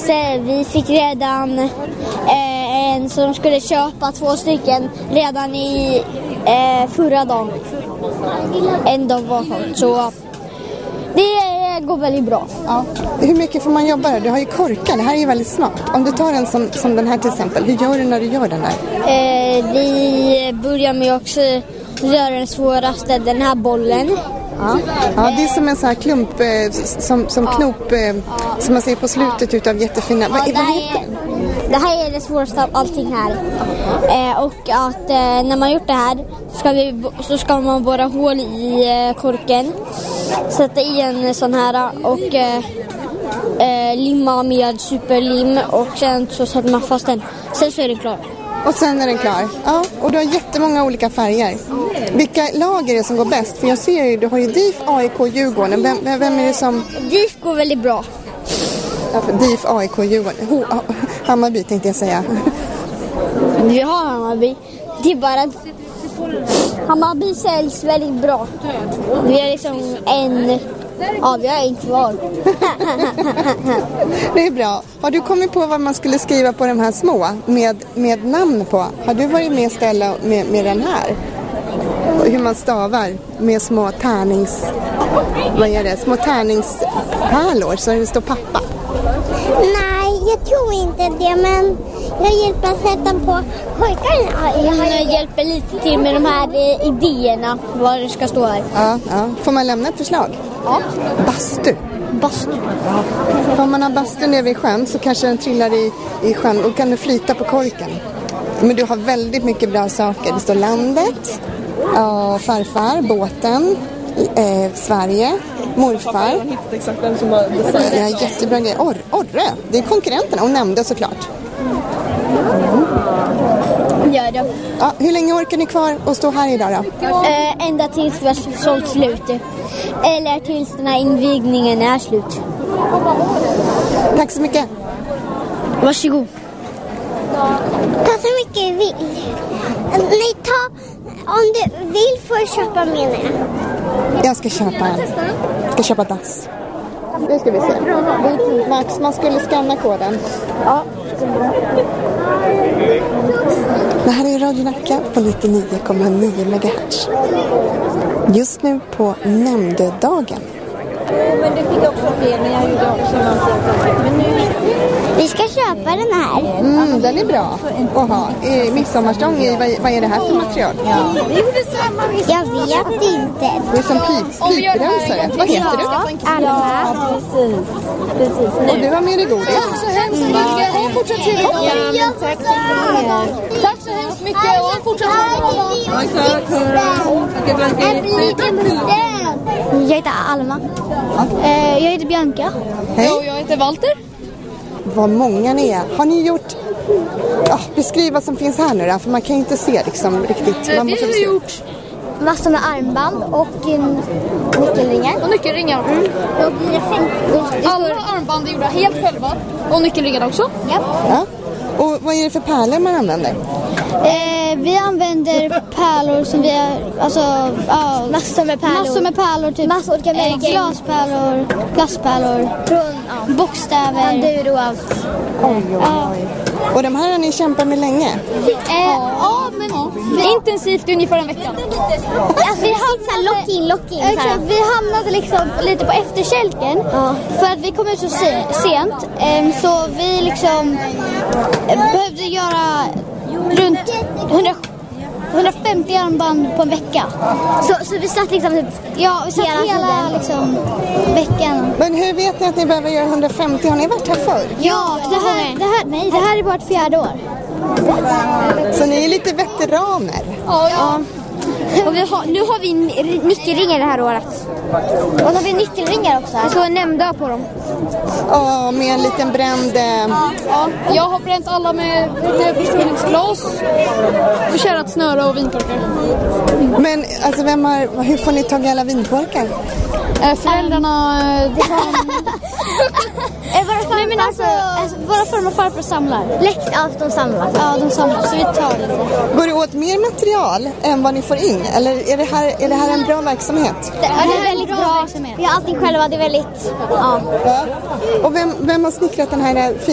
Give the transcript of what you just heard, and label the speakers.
Speaker 1: vi fick redan en som skulle köpa 2 stycken redan i förra dagen. En dag var sånt. Så det går väldigt bra.
Speaker 2: Ja. Hur mycket får man jobba där? Du har ju korkar, det här är ju väldigt snart. Om du tar en som den här till exempel, hur gör du när du gör den där?
Speaker 1: Vi börjar med också göra den svåraste, den här bollen.
Speaker 2: Ja, det är som en sån här klump, som knop, som man ser på slutet utav jättefina.
Speaker 1: Det här är det svåraste av allting här. Och att när man gjort det här så ska man borra hål i korken. Sätta i en sån här och limma med superlim. Och sen så sätter man fast den. Sen så är den klar.
Speaker 2: Och sen är den klar. Ja, och du har jättemånga olika färger. Vilka lag är det som går bäst? För jag ser ju, du har ju DIF, AIK, Djurgården. Vem är det som...
Speaker 1: DIF går väldigt bra.
Speaker 2: Ja, DIF, AIK, Djurgården. Hammarby tänkte jag säga.
Speaker 1: Vi har Hammarby. Det är bara att Hammarby säljs väldigt bra. Vi har liksom vi har en kvar.
Speaker 2: Det är bra. Har du kommit på vad man skulle skriva på de här små med namn på? Har du varit med ställa med den här? Och hur man stavar med små små tärningspärlor så det står pappa.
Speaker 1: Nej, jag tror inte det, men jag hjälper att sätta på korkarna. Jag hjälper lite till med de här idéerna, vad det ska stå här.
Speaker 2: Ja. Får man lämna ett förslag?
Speaker 1: Ja.
Speaker 2: Bastu.
Speaker 1: Ja.
Speaker 2: Om man har bastu nere vid sjön så kanske den trillar i sjön och kan du flyta på korken. Men du har väldigt mycket bra saker. Det står landet, farfar, båten, Sverige, morfar. Ja, jättebra grej. Orre, det är konkurrenterna och nämnde såklart.
Speaker 1: Gör det.
Speaker 2: Ja, hur länge orkar ni kvar att stå här idag då?
Speaker 1: Ända tills vi har sålt slut. Eller tills den här invigningen är slut.
Speaker 2: Tack så mycket.
Speaker 1: Varsågod.
Speaker 3: Ta så mycket du vill. Nej, om du vill får du köpa med mig.
Speaker 2: Jag ska köpa en. Jag ska köpa dass. Nu ska vi se. Max, man skulle scanna koden.
Speaker 1: Ja.
Speaker 2: Det här är Radio Nacka på 99,9 MHz. Just nu på nämndedagen.
Speaker 1: Men det fick också fel när jag gjorde också.
Speaker 3: Vi ska köpa den här.
Speaker 2: Den är bra att ha. Midsommarstång i, vad är det här för material?
Speaker 3: Jag vet inte.
Speaker 2: Det är som piprensare. Vad heter du?
Speaker 3: Alma.
Speaker 1: Precis.
Speaker 2: Och du har med dig godis.
Speaker 1: Tack så hemskt mycket. Fortsätt till. Tack så hemskt mycket. Och fortsätt
Speaker 3: Jag heter Alma. Jag heter Bianca.
Speaker 2: Hej.
Speaker 1: Och jag heter Walter.
Speaker 2: Vad många ni är. Har ni gjort... beskriv vad som finns här nu då. För man kan inte se liksom riktigt.
Speaker 1: Vi har gjort
Speaker 3: massor med armband och nyckelringar.
Speaker 1: och nyckelringar. Alla armband är gjorda helt själva. Och nyckelringar också.
Speaker 2: Ja. Och vad är det för pärlor man använder?
Speaker 3: Vi använder pärlor som vi har, massor med pärlor, typ massor olika märken. Glaspärlor, plastpärlor, bokstäver, panduro och allt.
Speaker 2: Oj. Och de här har ni kämpat med länge?
Speaker 1: Men intensivt ungefär en vecka.
Speaker 3: Alltså, vi hade lock-in. Exakt, vi hamnade liksom lite på efterkälken för att vi kom ut så sent. Så vi liksom behövde göra runt 150 armband på en vecka. Så vi satt liksom hela liksom veckan.
Speaker 2: Men hur vet ni att ni behöver göra 150? Har ni varit här förr?
Speaker 3: Ja, det här är vårt 4:e år.
Speaker 2: Så ni är lite veteraner?
Speaker 1: Ja. Och nu har vi nyckelringar det här året.
Speaker 3: Och så har vi nyckelringar också.
Speaker 1: Det står nämnda på dem.
Speaker 2: Ja, med en liten bränd...
Speaker 1: Ja, jag har bränt alla med förstoringsglas och kärat snöre och vinkorkar.
Speaker 2: Men alltså hur får ni tag i alla vinkorkar?
Speaker 1: Föräldrarna...
Speaker 3: Våra farmor och farfar samlar. De samlar. Ja, de samlar. Så vi tar det.
Speaker 2: Går det åt mer material än vad ni får in? Eller är det här en bra verksamhet?
Speaker 3: Det är väldigt bra. Vi har allting själva. Det är väldigt... Ja.
Speaker 2: Och vem har snickrat den här